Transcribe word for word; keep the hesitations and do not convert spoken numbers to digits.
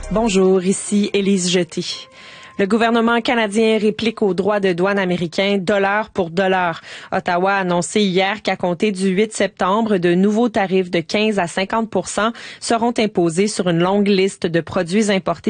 Bonjour, ici Élise Jeté. Le gouvernement canadien réplique aux droits de douane américains dollar pour dollar. Ottawa a annoncé hier qu'à compter du huit septembre, de nouveaux tarifs de quinze à cinquante pour cent seront imposés sur une longue liste de produits importés